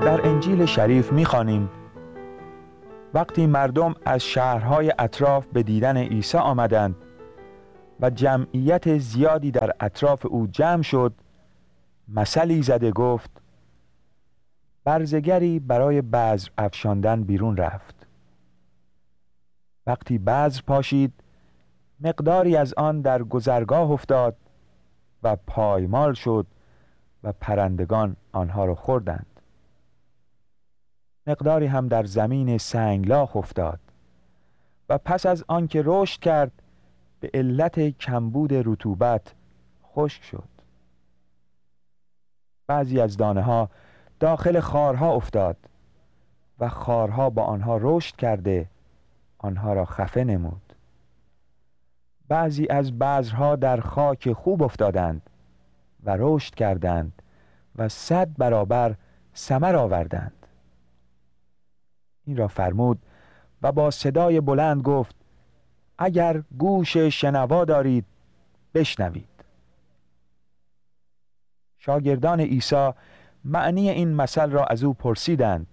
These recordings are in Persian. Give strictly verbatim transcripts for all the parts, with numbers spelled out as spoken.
در انجیل شریف می‌خوانیم وقتی مردم از شهرهای اطراف به دیدن عیسی آمدند و جمعیت زیادی در اطراف او جمع شد، مثلی زده گفت: برزگری برای بذر افشاندن بیرون رفت. وقتی بذر پاشید، مقداری از آن در گذرگاه افتاد و پایمال شد و پرندگان آنها را خوردند. مقداری هم در زمین سنگلاخ افتاد و پس از آن که رشد کرد به علت کمبود رطوبت خشک شد. بعضی از دانه ها داخل خارها افتاد و خارها با آنها رشد کرده آنها را خفه نمود. بعضی از بذرها در خاک خوب افتادند و رشد کردند و صد برابر ثمر آوردند. این را فرمود و با صدای بلند گفت: اگر گوش شنوا دارید بشنوید. شاگردان عیسی معنی این مثل را از او پرسیدند.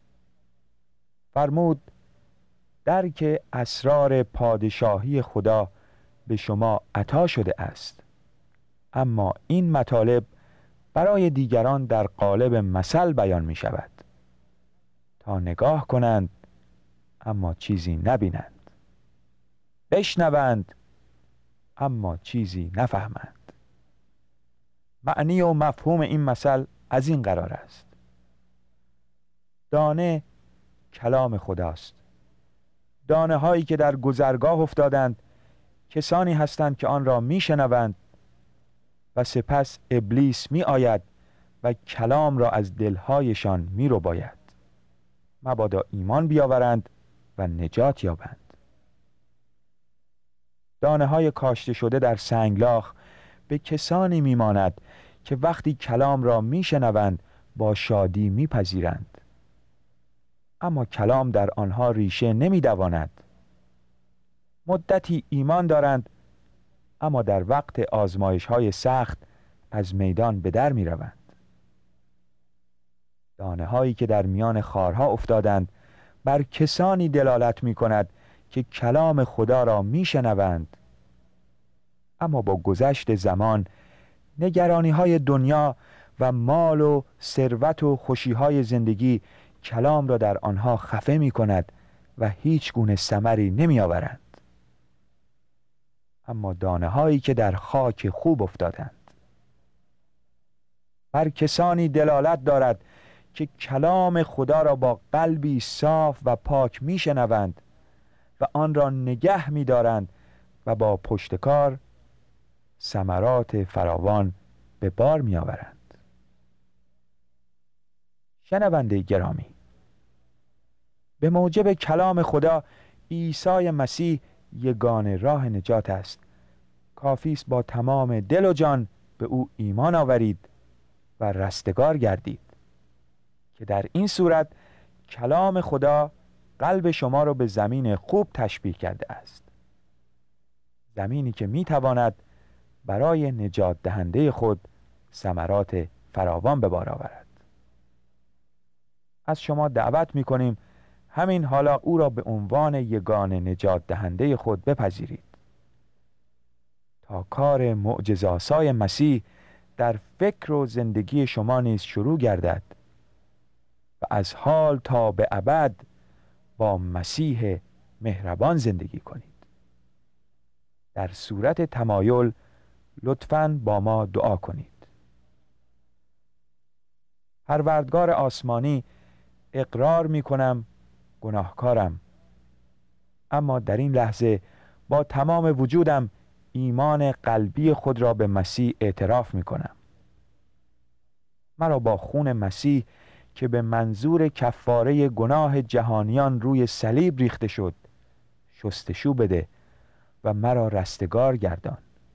فرمود: درک اسرار پادشاهی خدا به شما عطا شده است، اما این مطالب برای دیگران در قالب مثل بیان می شود تا نگاه کنند اما چیزی نبینند، بشنوند اما چیزی نفهمند. معنی و مفهوم این مثل از این قرار است: دانه کلام خداست. دانه هایی که در گذرگاه افتادند کسانی هستند که آن را می شنوند و سپس ابلیس می آید و کلام را از دلهایشان می رو باید، مبادا ایمان بیاورند و نجات یابند. دانه های کاشته شده در سنگلاخ به کسانی می ماند که وقتی کلام را می شنوند با شادی می پذیرند، اما کلام در آنها ریشه نمی دواند. مدتی ایمان دارند اما در وقت آزمایش های سخت از میدان به در می روند. دانه هایی که در میان خارها افتادند بر کسانی دلالت می کند که کلام خدا را می شنوند، اما با گذشت زمان نگرانی های دنیا و مال و ثروت و خوشی های زندگی کلام را در آنها خفه می کند و هیچ گونه ثمری نمی آورند. اما دانه هایی که در خاک خوب افتادند بر کسانی دلالت دارد که کلام خدا را با قلبی صاف و پاک می شنوند و آن را نگه می دارند و با پشتکار ثمرات فراوان به بار می آورند. شنونده گرامی، به موجب کلام خدا عیسی مسیح یگانه راه نجات است. کافی است با تمام دل و جان به او ایمان آورید و رستگار گردید که در این صورت کلام خدا قلب شما را به زمین خوب تشبیه کرده است، زمینی که می تواند برای نجات دهنده خود ثمرات فراوان به بار آورد. از شما دعوت می کنیم همین حالا او را به عنوان یگانه نجات دهنده خود بپذیرید تا کار معجزه‌آسای مسیح در فکر و زندگی شما نیز شروع گردد و از حال تا به ابد با مسیح مهربان زندگی کنید. در صورت تمایل لطفاً با ما دعا کنید. پروردگار آسمانی، اقرار می کنم گناهکارم، اما در این لحظه با تمام وجودم ایمان قلبی خود را به مسیح اعتراف می کنم. مرا با خون مسیح که به منظور کفاره گناه جهانیان روی صلیب ریخته شد شستشو بده و مرا رستگار گردان.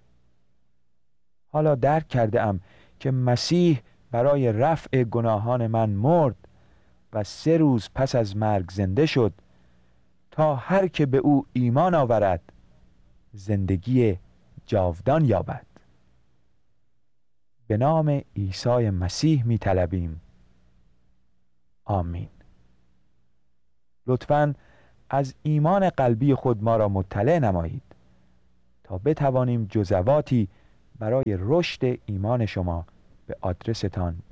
حالا درک کرده ام که مسیح برای رفع گناهان من مرد و سه روز پس از مرگ زنده شد تا هر که به او ایمان آورد زندگی جاودان یابد. به نام عیسی مسیح می طلبیم. آمین. لطفاً از ایمان قلبی خود ما را مطلع نمایید تا بتوانیم جزواتی برای رشد ایمان شما به آدرستان